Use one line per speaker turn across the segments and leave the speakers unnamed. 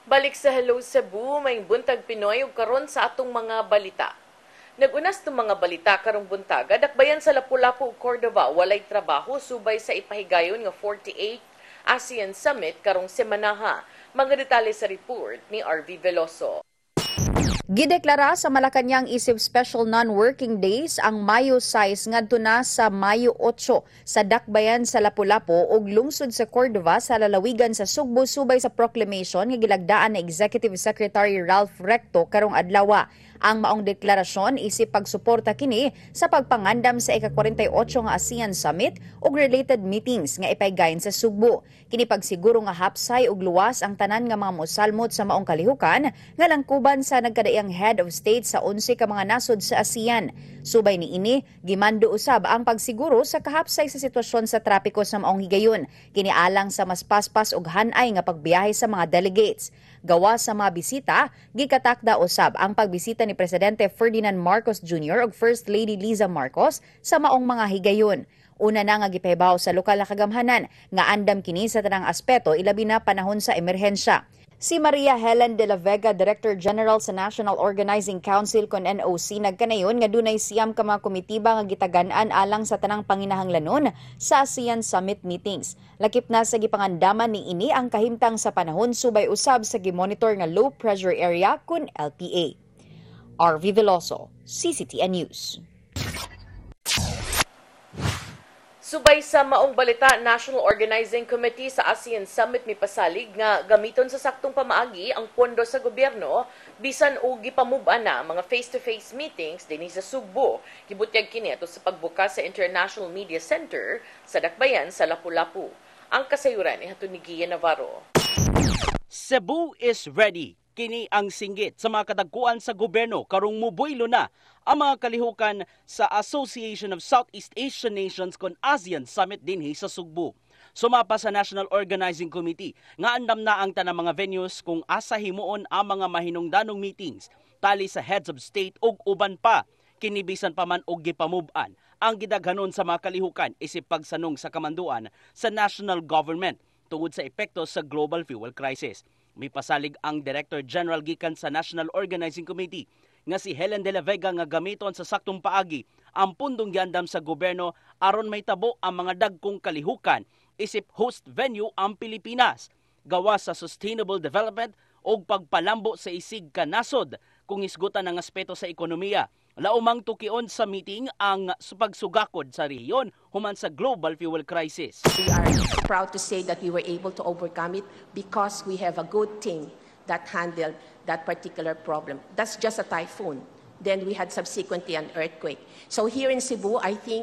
Balik sa Hello Cebu, may buntag Pinoy ug karon sa atong mga balita. Nagunas tong mga balita karong buntaga, dakbayan sa Lapu-Lapu ug Cordova walay trabaho subay sa ipahigayon nga 48th ASEAN Summit karong semanaha. Mga detalye sa report ni RV Veloso.
Gideklara sa Malacañang isip Special Non-Working Days ang Mayo 6 ngadto na sa Mayo 8 sa dakbayan sa Lapu-Lapu ug lungsod sa Cordova sa lalawigan sa Sugbo subay sa proclamation nga gilagdaan ni Executive Secretary Ralph Recto karong adlaw. Ang maong deklarasyon isip pagsuporta kini sa pagpangandam sa ika-48 nga ASEAN Summit ug related meetings nga ipaygayon sa Sugbo. Kini pagsiguro nga hapsay ug luwas ang tanan nga mga mosalmot sa maong kalihukan nga langkuban sa nagkadaiyang head of state sa 11 ka mga nasod sa ASEAN. Subay niini, gimando usab ang pagsiguro sa kahapsay sa sitwasyon sa trapiko sa maong higayon, kinialang sa mas paspas ug hanay nga pagbiyahe sa mga delegates. Gawa sa mga bisita, gikatakda usab ang pagbisita ni Presidente Ferdinand Marcos Jr. ug First Lady Liza Marcos sa maong mga higayon. Una na nga gipahibaw sa lokal na kagamhanan nga andam kini sa tanang aspeto ilabi na panahon sa emerhensya. Si Maria Helen de la Vega, Director General sa National Organizing Council kon NOC, nagkanayon nga dunay siyam ka mga komitiba nga gitagan-an alang sa tanang panginahanglanon sa ASEAN Summit meetings. Lakip na sa gipangandaman ni ini ang kahimtang sa panahon subay usab sa gimonitor nga low pressure area kun LPA. RV Veloso, CCTN News.
Subay sa maong balita, National Organizing Committee sa ASEAN Summit mipasalig nga gamiton sa saktong pamaagi ang pondo sa gobyerno bisan og gipamub-an na mga face-to-face meetings dinhi sa Sugbo. Gibutyag kini ato sa pagbukas sa International Media Center sa dakbayan sa Lapu-Lapu. Ang kasayuran ni hatun ni Gia Navarro.
Cebu is ready. Kini ang singgit sa mga kadagkuan sa gobyerno karong mubuylo na ang mga kalihukan sa Association of Southeast Asian Nations kon ASEAN Summit dinhi sa Sugbo. Sumapa sa National Organizing Committee nga andam na ang tanang mga venues kung asa himuon ang mga mahinungdanong meetings tali sa heads of state ug uban pa. Kinibisan pa man og gipamub-an ang gidaghanon sa mga kalihukan isip pagsanong sa kamanduan sa national government tungod sa epekto sa global fuel crisis. May pasalig ang Director General gikan sa National Organizing Committee nga si Helen de la Vega nga gamiton sa saktong paagi ang pundong giandam sa gobyerno aron may tabo ang mga dagkong kalihukan isip host venue ang Pilipinas gawa sa sustainable development o pagpalambo sa isig kanasod kung isgutan ang aspeto sa ekonomiya. Laumang tukion sa meeting ang pagsugakod sa rehiyon human sa global fuel crisis.
We are proud to say that we were able to overcome it because we have a good team that handled that particular problem. That's just a typhoon. Then we had subsequently an earthquake. So here in Cebu, I think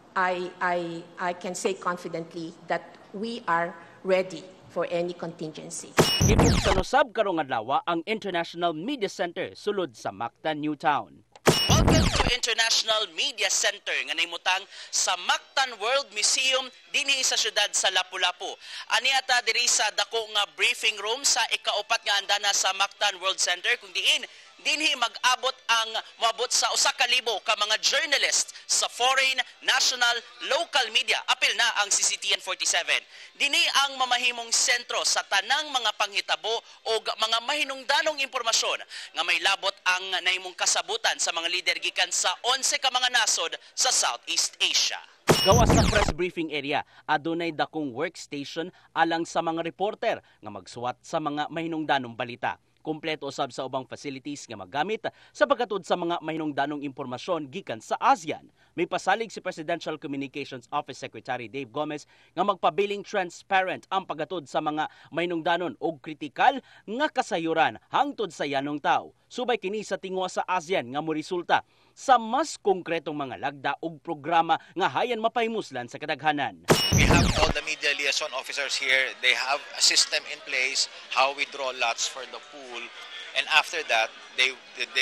I can say confidently that we are ready for any contingency.
Ibig sa nosab karong adlaw ang International Media Center sulod sa Mactan, Newtown. Welcome to International Media Center nga nahimutang sa Mactan World Museum dinhi sa syudad sa Lapu-Lapu. Ani ata diri sa dako nga briefing room sa ikaupat nga andana sa Mactan World Center kung diin dinhi mag-abot ang moabot sa 1,000 ka mga journalists sa foreign, national, local media. Apil na ang CCTN 47. Dinhi ang mamahimong sentro sa tanang mga panghitabo o mga mahinungdanong impormasyon nga may labot ang naimong kasabutan sa mga lider gikan sa 11 ka mga nasod sa Southeast Asia. Gawa sa press briefing area, adunay dakong workstation alang sa mga reporter nga magsuwat sa mga mahinungdanong balita. Kompleto usab sa ubang facilities nga magamit sa pagkatud sa mga mahinungdanong impormasyon gikan sa ASEAN. May pasalig si Presidential Communications Office Secretary Dave Gomez nga magpabiling transparent ang pagkatud sa mga mahinungdanon og kritikal nga kasayuran hangtod sa yanong tao. Subay kini sa tingwa sa ASEAN nga moresulta sa mas konkretong mga lagda ug programa nga hayan mapahimuslan sa kadaghanan.
We have all the media liaison officers here. They have a system in place how we draw lots for the pool, and after that we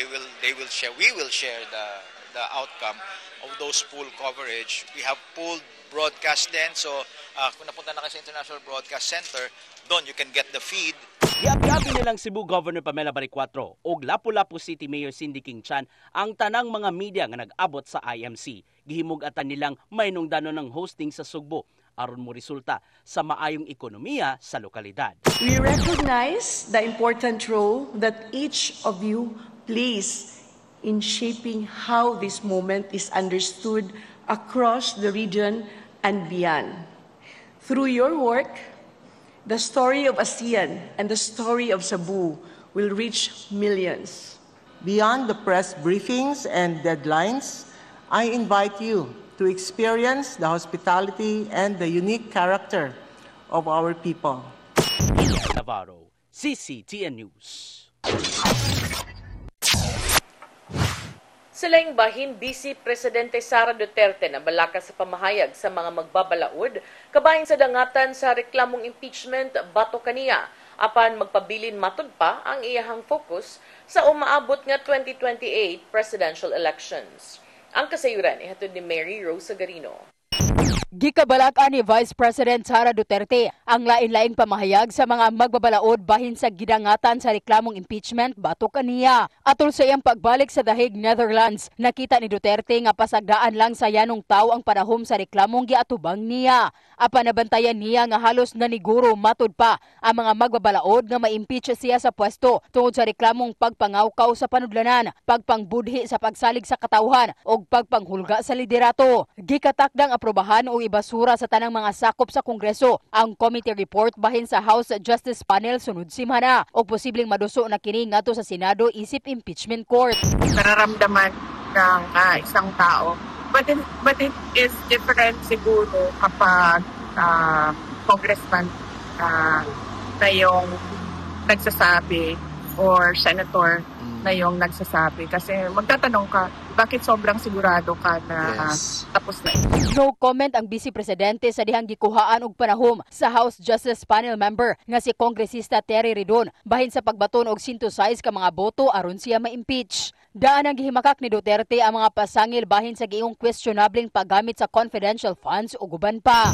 will share the outcome of those pool coverage. We have pooled broadcast then, so kung napunta na kayo sa International Broadcast Center, doon you can get the feed.
Yabi nilang Cebu Governor Pamela Baricuatro ug Lapu-Lapu City Mayor Cindy King Chan ang tanang mga media nga nag-abot sa IMC. Gihimug-atan nilang mahinungdanon ng hosting sa Sugbo aron mo resulta sa maayong ekonomiya sa lokalidad.
We recognize the important role that each of you plays in shaping how this moment is understood across the region and beyond. Through your work, the story of ASEAN and the story of Cebu will reach millions.
Beyond the press briefings and deadlines, I invite you to experience the hospitality and the unique character of our people.
Navarro, CCTN News.
Silang bahin Vice Presidente Sara Duterte na balaka sa pamahayag sa mga magbabalaod, kabahin sa dangatan sa reklamong impeachment bato kaniya, apan magpabilin matud pa ang iyahang focus sa umaabot nga 2028 presidential elections. Ang kasayuran ihatod ni Mary Rose Sagarino.
Gikabalak-an ni Vice President Sara Duterte ang lain-laing pamahayag sa mga magbabalaod bahin sa gidangatan sa reklamong impeachment bato kaniya. Atol sa iyang pagbalik sa dahig Netherlands, nakita ni Duterte nga pasagdaan lang sa yanong tao ang panahom sa reklamong giatubang niya. Apan nabantayan niya nga halos naniguro matud pa ang mga magbabalaod nga ma-impeach siya sa pwesto tungod sa reklamong pagpangawkaw sa panudlanan, pagpangbudhi sa pagsalig sa katawhan o pagpanghulga sa liderato. Gikatakdang aprobahan o ibasura sa tanang mga sakop sa Kongreso ang committee report bahin sa House Justice Panel sunod simana o posibleng maduso na kini ngadto sa Senado isip impeachment court.
Nararamdaman ng isang tao. But it is different siguro kapag congressman na yung nagsasabi or senator na yung nagsasabi. Kasi magtatanong ka, bakit sobrang sigurado ka na tapos na?
No comment ang Vice Presidente sa dihang gikuhaan og panahom sa House Justice Panel member nga si Kongresista Terry Ridon bahin sa pagbaton og 106 ka mga boto aron siya ma-impeach. Daan ang gihimakak ni Duterte ang mga pasangil bahin sa giingong questionableng paggamit sa confidential funds o guban pa.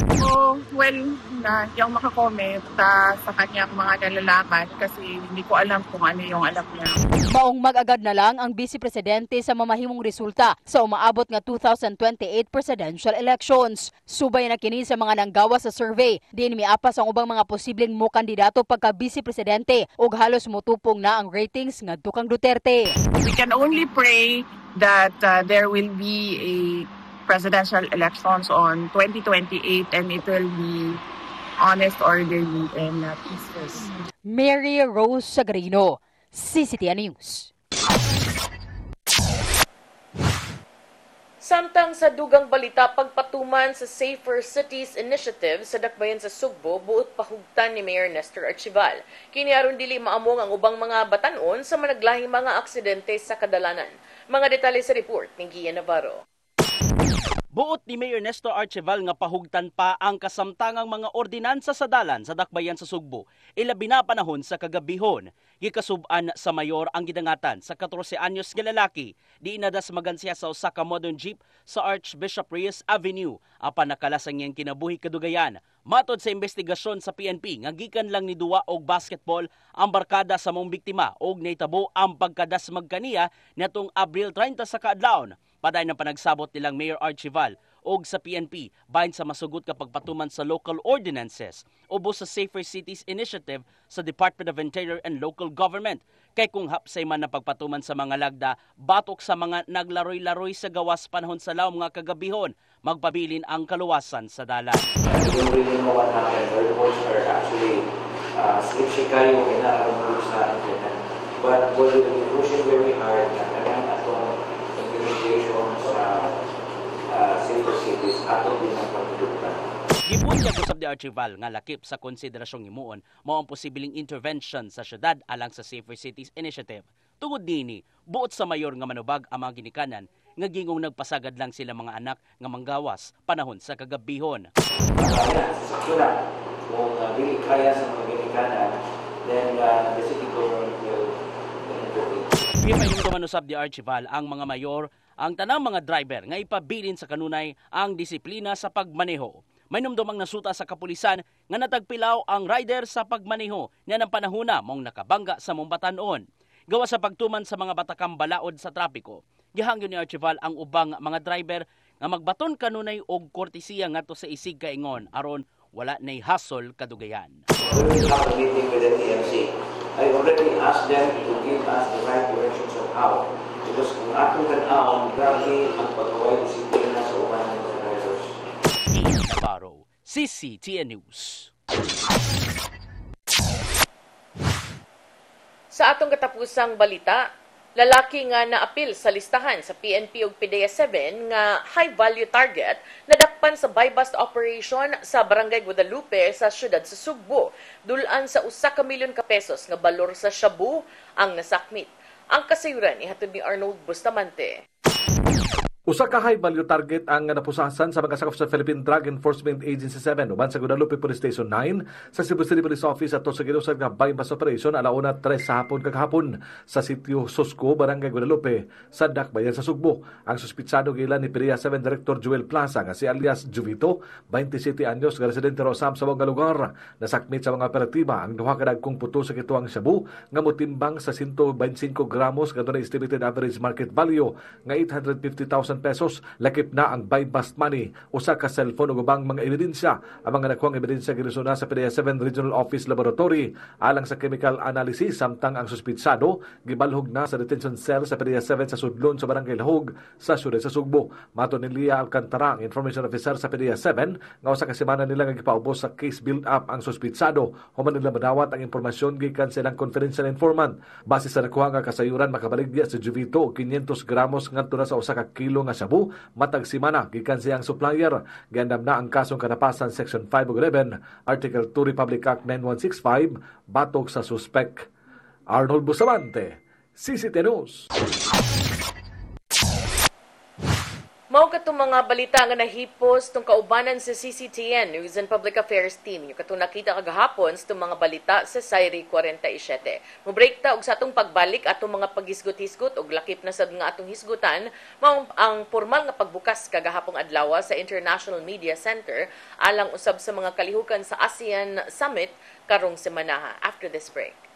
Na yung makakomment sa kanyang mga nalalaman kasi hindi ko alam kung ano yung alam niya.
Maong mag-agad na lang ang Vice Presidente sa mamahimong resulta sa umaabot nga 2028 presidential elections. Subay na kini sa mga nanggawa sa survey. Diin miapas ang ubang mga posibleng mo kandidato pagka Vice Presidente ug halos motupong na ang ratings ngadto kang Duterte.
We can only pray that there will be a presidential elections on 2028 and it will be honest, orderly, and peaceful.
Mary Rose Sagarino, CCTN News.
Samtang sa dugang balita pagpatuman sa Safer Cities Initiative sa Dakbayan sa Sugbo, buot pahugtan ni Mayor Nestor Archival. Kini aron dili maamong ang ubang mga batanon sa managlahing mga aksidente sa kadalanan. Mga detalye sa report ni Gia Navarro.
Buot ni Mayor Nestor Archival nga pahugtan pa ang kasamtangang mga ordinansa sa dalan sa Dakbayan sa Sugbo. Ilabi na panahon sa kagabihon. Gikasub-an sa mayor ang gidangatan sa 14 anyos nga lalaki. Di inadas magansiya sa usa ka modern jeep sa Archbishop Reyes Avenue. Apan nakalasang niyang kinabuhi kadugayan. Matod sa investigasyon sa PNP nga gikan lang ni duwa og basketball ang barkada sa mong biktima og naitabo ang pagkadasmag kaniya natong Abril 30 sa kaadlawon. Paday ng panagsabot nilang Mayor Archival og sa PNP bahin sa masugot kapag patuman sa local ordinances ubos sa Safer Cities Initiative sa Department of Interior and Local Government. Kay kung hapsay man na pagpatuman sa mga lagda, batok sa mga naglaroy-laroy sa gawas panahon sa laom nga kagabihon, magpabilin ang kaluwasan sa dalan.
We don't really know what happened. The reports are actually sketchy kayo inaarong sa internet. But we will be pushing very hard na naman atong implementation sa Safer Cities ato din ang pagtulungan.
Gibunyag usab ni Archival nga lakip sa konsiderasyong himuon mao ang posibleng intervention sa syudad alang sa Safer Cities Initiative. Tungod nini, buot sa mayor nga manubag ang mga ginikanan nga gingong nagpasagad lang sila mga anak nga manggawas panahon sa kagabihon.
Kung really kaya sa mga ginikanan, then the city government will intervene.
Gipahinumduman usab ni Archival ang mga mayor ang tanang mga driver nga ipabilin sa kanunay ang disiplina sa pagmaneho. May numdumang nasuta sa kapulisan nga natagpilaw ang rider sa pagmaneho na ng panahona mong nakabangga sa Mumbatanon. Gawa sa pagtuman sa mga batakang balaod sa trapiko, gihangyo ni Archival ang ubang mga driver nga magbaton kanunay og kortesiya ngadto sa isig kaingon aron wala nay hassle kadugayan.
We will have a meeting with the TMC. I already asked them to give us the right directions of how. Because kung atong tanaw, grabe ang pagkaway disiplina sa uban ng mga drivers.
Ian Navarro, CCTN News.
Sa atong katapusang balita, lalaki nga naapil sa listahan sa PNP ug PDEA-7 nga high-value target nadakpan sa buy-bust operation sa Barangay Guadalupe sa siyudad sa Sugbo. Dulan sa 1 milyon ka pesos nga balor sa shabu ang nasakmit. Ang kasayuran ihatod ni Arnold Bustamante.
Usa ka high value target ang napusasan sa mga sakop sa Philippine Drug Enforcement Agency 7 uban sa Guadalupe Police Station 9 sa Cebu City Police Office ato sa ginusad nga buy-bust operation alauna 3 sa hapon kagahapon sa sitio Susco, Barangay Guadalupe sa Dakbayan sa Sugbo. Ang suspitsado gilan ni PDEA-7 Director Joel Plaza nga si alias Juvito, 27 anyos, nga residente Rosam sa mga lugar. Nasakmit sa mga operatiba ang duha ka dagkong puto sa kituang shabu nga motimbang sa 125 gramos nga dunay estimated average market value nga 850,000 pesos. Lakip na ang buy-bust money, usa ka cellphone ug ubang mga ebidensya. Ang mga nakuhang ebidensya gilusuna sa PDEA-7 Regional Office Laboratory alang sa chemical analysis samtang ang suspitsado gibalhog na sa detention cell sa PDEA-7 sa Sudlon sa Barangay Lahog sa siyudad sa Sugbo. Mato ni Lia Alcantara, information officer sa PDEA-7, nga usa ka semana nila nga gipaubos sa case build-up ang suspitsado human nila madawat ang impormasyon gikan sa ilang confidential informant. Base sa nakuha nga kasayuran, makabaligya sa Juvito og 500 gramos ngadto na sa usa ka kilo nga shabu matag simana gikan siyang supplier. Giandam na ang kasong kanapasan Section 5 ug 11 Article 2 Republic Act 9165 batok sa suspect. Arnold Bustamante, CCTN News.
Mao katong mga balita nga nahipos tong kaubanan sa CCTN News and Public Affairs Team. Yung katong nakita kagahapon sa mga balita sa Sairi 47. Mo-break ta og sa atong pagbalik atong mga paghisgot-hisgot og lakip na sad nga atong hisgutan mao ang formal nga pagbukas kagahapong adlaw sa International Media Center alang usab sa mga kalihukan sa ASEAN Summit karong semana. After this break.